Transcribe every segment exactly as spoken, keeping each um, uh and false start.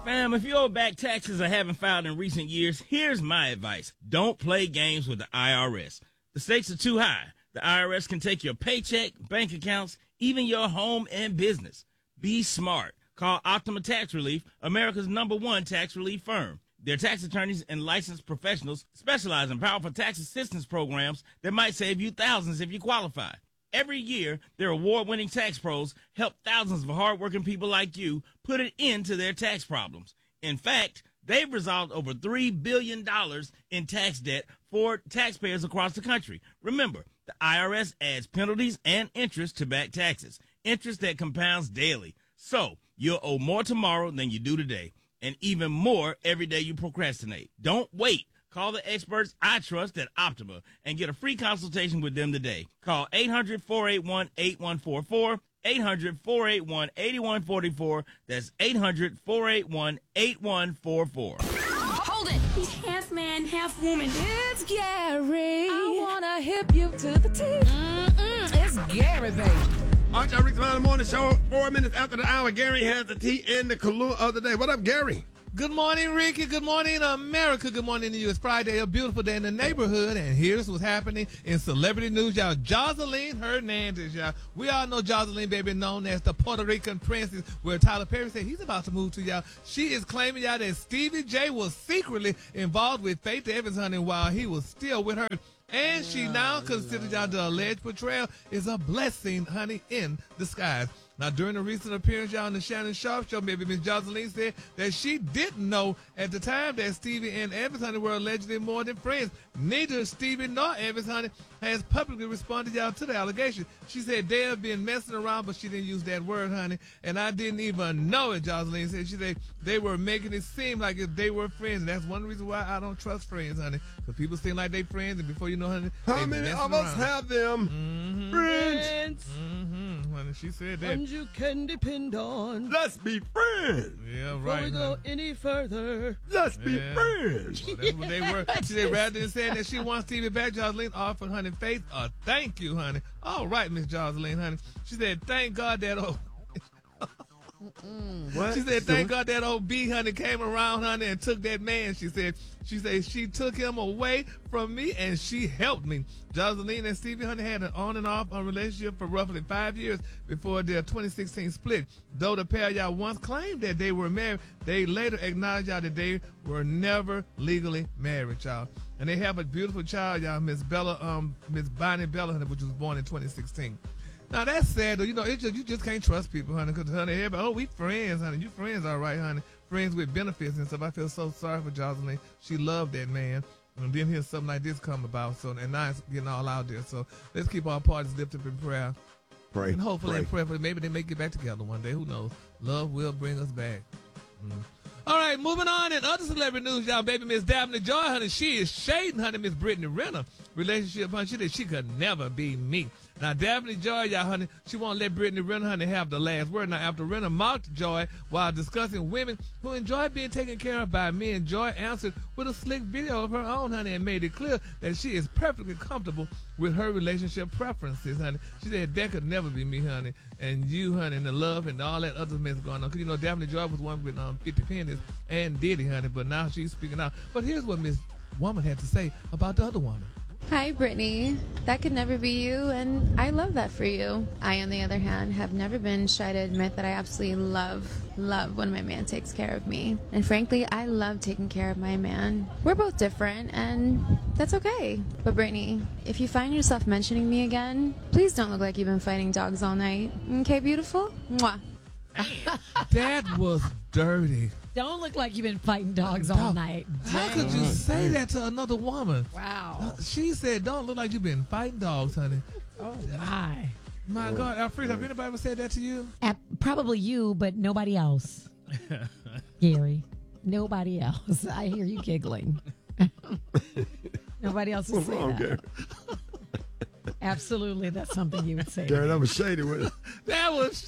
Fam, if you owe back taxes or haven't filed in recent years, here's my advice. Don't play games with the I R S. The stakes are too high. The I R S can take your paycheck, bank accounts, even your home and business. Be smart. Call Optima Tax Relief, America's number one tax relief firm. Their tax attorneys and licensed professionals specialize in powerful tax assistance programs that might save you thousands if you qualify. Every year, their award-winning tax pros help thousands of hardworking people like you put an end to their tax problems. In fact, they've resolved over three billion dollars in tax debt for taxpayers across the country. Remember, the I R S adds penalties and interest to back taxes, interest that compounds daily. So, you'll owe more tomorrow than you do today, and even more every day you procrastinate. Don't wait. Call the experts I trust at Optima and get a free consultation with them today. Call eight hundred, four eight one, eight one four four, eight hundred, four eight one, eight one four four. That's eight hundred, four eight one, eight one four four. Hold it! He's half man, half woman. It's Gary. I wanna hip you to the T. Mm-mm, it's Gary, baby. All right, y'all, Rick Smiley Morning Show. Four minutes after the hour, Gary has the tea and the Kahlua of the day. What up, Gary? Good morning, Ricky. Good morning, America. Good morning to you. It's Friday, a beautiful day in the neighborhood, and here's what's happening in celebrity news, y'all. Joseline Hernandez, y'all. We all know Joseline, baby, known as the Puerto Rican princess, where Tyler Perry said he's about to move to, y'all. She is claiming, y'all, that Stevie J was secretly involved with Faith Evans, honey, while he was still with her. And she now considers, y'all, the alleged betrayal is a blessing, honey, in disguise. Now, during a recent appearance, y'all, on the Shannon Sharp Show, maybe Miss Joseline said that she didn't know at the time that Stevie and Evans, honey, were allegedly more than friends. Neither Stevie nor Evans, honey, has publicly responded, y'all, to the allegation. She said they have been messing around, but she didn't use that word, honey, and I didn't even know it, Joseline said. She said they were making it seem like if they were friends, and that's one reason why I don't trust friends, honey, because people seem like they friends, and before you know, honey, how many of us around. have them? Mm-hmm. Friends. Mm-hmm, honey, she said that. And you can depend on. Let's be friends. Yeah, Before right. we go any further. Let's be yeah. friends. Well, that's what they were. She said rather than saying that she wants Stevie back, Joseline offered, honey, Faith a thank you, honey. All right, Miss Joseline, honey. She said, thank God that old. What? She said, thank God that old B, honey, came around, honey, and took that man. She said, she said she took him away from me and she helped me. Joseline and Stevie, honey, had an on and off on relationship for roughly five years before their twenty sixteen split. Though the pair, y'all, once claimed that they were married, they later acknowledged, y'all, that they were never legally married, y'all. And they have a beautiful child, y'all, Miss Bella, um, Miss Bonnie Bella, honey, which was born in twenty sixteen. Now, that's sad, though. You know, it just, you just can't trust people, honey, because, honey, everybody, oh, we friends, honey. You friends, all right, honey. Friends with benefits and stuff. I feel so sorry for Joseline. She loved that man. And then hear something like this come about, so and now it's getting all out there. So let's keep our parties lifted up in prayer. Pray. And hopefully pray. and prayerfully, maybe they may get back together one day. Who knows? Love will bring us back. Mm. All right, moving on in other celebrity news, y'all, baby Miss Daphne Joy, honey, she is shading, honey, Miss Brittany Renner relationship, honey. She said she could never be me. Now, Daphne Joy, y'all, honey, she won't let Brittany Renner, honey, have the last word. Now, after Renner mocked Joy while discussing women who enjoy being taken care of by men, Joy answered with a slick video of her own, honey, and made it clear that she is perfectly comfortable with her relationship preferences, honey. She said, that could never be me, honey. And you, honey, and the love and all that other mess going on. Because, you know, Daphne Joy was one with um, fifty pennies and Diddy, honey, but now she's speaking out. But here's what Miss Woman had to say about the other woman. Hi, Brittany. That could never be you, and I love that for you. I, on the other hand, have never been shy to admit that I absolutely love, love when my man takes care of me. And frankly, I love taking care of my man. We're both different, and that's okay. But Brittany, if you find yourself mentioning me again, please don't look like you've been fighting dogs all night. Okay, beautiful? Mwah. That was dirty. Don't look like you've been fighting dogs all Dog. night. How could you say that to another woman? Wow. She said, don't look like you've been fighting dogs, honey. Oh, my. My God, Alfred, have anybody ever said that to you? At, probably you, but nobody else. Gary, nobody else. I hear you giggling. Nobody else would What's say wrong, that. Gary? Absolutely, that's something you would say. Gary, that was shady with it. That was...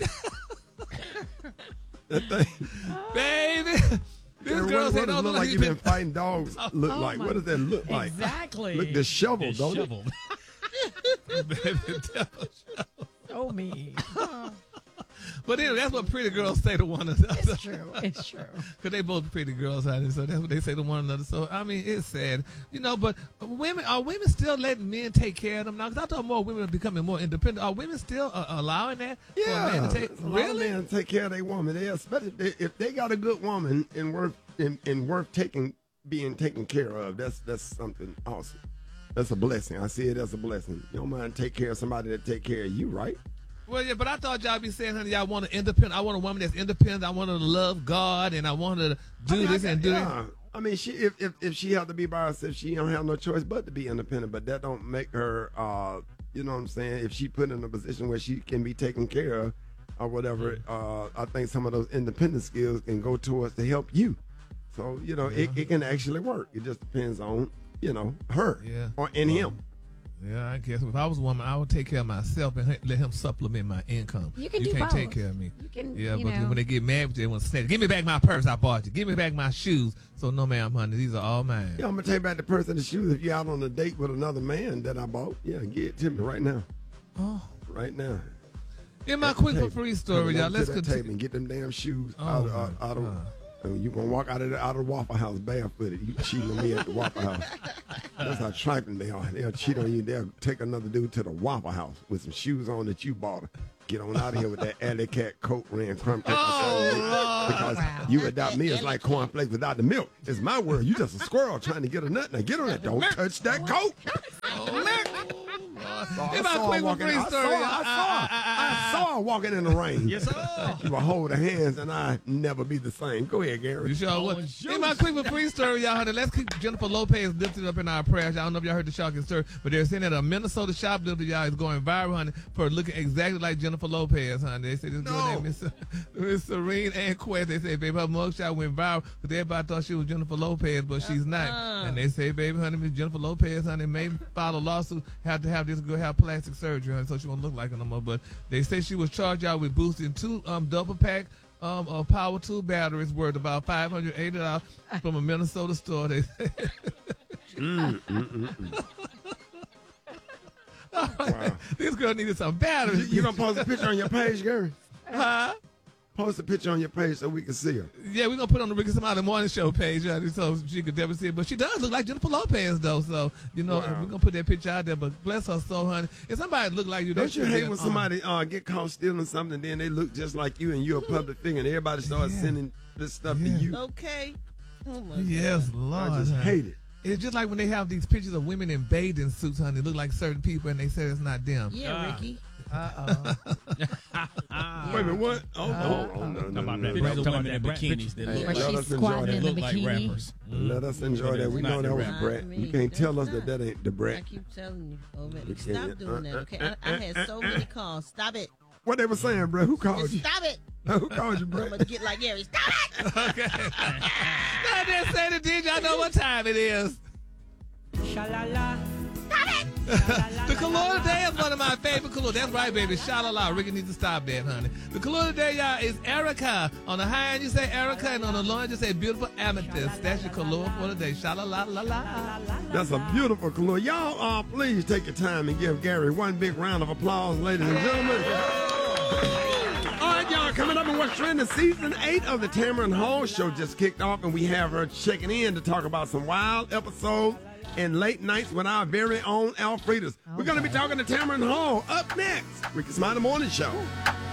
That thing. Baby. This Gary, girl what, said, what does don't look look like like you've been been... fighting dogs look Oh like? my- What does that look like? Exactly. Look disheveled, don't it? Baby, tell us. Oh, me. But anyway, that's what pretty girls say to one another. It's true. It's true. Because they both pretty girls, honey, so that's what they say to one another. So, I mean, it's sad. You know, but women, are women still letting men take care of them now? Because I thought more women are becoming more independent. Are women still uh, allowing that? Yeah, for a man to take, a lot of really? men take care of their woman. They, especially if they, if they got a good woman and worth and, and worth taking being taken care of. That's that's something awesome. That's a blessing. I see it as a blessing. You don't mind take care of somebody that take care of you, right? Well, yeah, but I thought y'all be saying, honey, y'all want an independent. I want a woman that's independent. I want her to love God, and I want her to do I mean, this I, and do yeah. that. I mean, she if, if if she have to be by herself, she don't have no choice but to be independent. But that don't make her, uh, you know what I'm saying? If she put in a position where she can be taken care of or whatever, uh, I think some of those independent skills can go towards to help you. So you know, Yeah. it, it can actually work. It just depends on you know her Yeah. or in him. Yeah, I guess if I was a woman, I would take care of myself and let him supplement my income. You can you do can't both. take care of me. You can, Yeah, you but know. when they get mad with you, they want to snatch. Give me back my purse I bought you. Give me back my shoes. So no, ma'am, honey, these are all mine. Yeah, I'm gonna take back the purse and the shoes. If you're out on a date with another man that I bought, yeah, give it to me right now. Oh. Right now. In my At the quick table. for free Come story, over y'all. to Let's that continue. table and get them damn shoes Oh, out of, my out, out of God. and you gonna walk out of the, out of the Waffle House barefooted. You cheating on me at the Waffle House. That's how trifling they are. They'll cheat on you. They'll take another dude to the Waffle House with some shoes on that you bought. Get on out of here with that alley cat coat ran crumb cake. Oh, because wow. you adopt me as like cornflakes without the milk. It's my world. You just a squirrel trying to get a nut. Now get on it. Don't touch that coat. So I In my saw her quick walking- free I saw story, her- I saw her. I saw her walking in the rain. Yes, sir. She would hold her hands and I never be the same. Go ahead, Gary. You sure would. and In my quick for free story, y'all, honey, let's keep Jennifer Lopez lifted up in our prayers. I don't know if y'all heard the shocking story, but they're saying that a Minnesota shoplifter, y'all, is going viral, honey, for looking exactly like Jennifer Lopez, honey. They say this girl No. named Miss, Miss Serene Ann Quest. They say, baby, her mugshot went viral because everybody thought she was Jennifer Lopez, but she's not. And they say, baby, honey, Miss Jennifer Lopez, honey, may file a lawsuit, have to have this girl have plastic surgery, honey, so she won't look like her no more. But they say she was charged out with boosting two um, double pack um, of power tool batteries worth about five hundred eighty dollars from a Minnesota store. They say. Mm, mm, mm, mm. Wow. This girl needed some You, batteries. you gonna post a picture on your page, Gary? Huh? Post a picture on your page so we can see her. Yeah, we're gonna put it on the Ricky Somali Morning Show page, honey, so she could never see it. But she does look like Jennifer Lopez, though. So you know, Wow. we're gonna put that picture out there. But bless her soul, honey. If somebody look like you, they Don't you should be hate an when honor. somebody uh, get caught stealing something, then they look just like you, and you're a public figure, and everybody starts Yeah. sending this stuff Yeah. to you? Okay. Oh my Yes, I Lord. just honey. hate it. It's just like when they have these pictures of women in bathing suits, honey. They look like certain people, and they say it's not them. Yeah, Ah. Ricky. Uh-oh. Wait a minute, what? Oh, oh, oh, no, no, no, no, Pictures no. of women in bikinis that Hey, look Where let like, she's us enjoy squatting that. in the look like bikini. rappers. Let us enjoy that. We Not know that the was rap. Brett. Not You me. can't tell us That's that that ain't the I Brett. keep telling you already. We Stop can't. doing that, okay? I, I had so many calls. Stop it. What they were saying, Brett? Who called Just you? stop it. Who called you, I'm Brett? gonna get like Gary. Stop it. Okay. I didn't say the D J. I know what time it is. The color today is one of my favorite colors. That's right, baby. Sha-la-la. Ricky needs to stop that, honey. The color today, y'all, is Erica. On the high end, you say Erica, and on the low end, you say beautiful amethyst. That's your color for the day. Sha-la-la-la-la. That's a beautiful color. Y'all, uh, please take your time and give Gary one big round of applause, ladies and gentlemen. All right, y'all, coming up in what's trending, season eight of the Tamron Hall Show just kicked off, and we have her checking in to talk about some wild episodes and late nights with our very own Alfredas. We're going to be talking to Tamron Hall up next. Ricky Smiley Morning Show.